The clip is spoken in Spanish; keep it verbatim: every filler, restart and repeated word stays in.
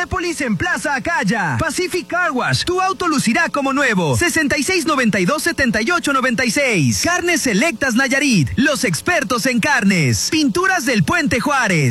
Cinépolis en Plaza Acaya. Pacific Car Wash, tu auto lucirá como nuevo. sesenta y seis noventa y dos setenta y ocho noventa y seis. Carnes Selectas Nayarit, los expertos en carnes. Pinturas del Puente Juárez.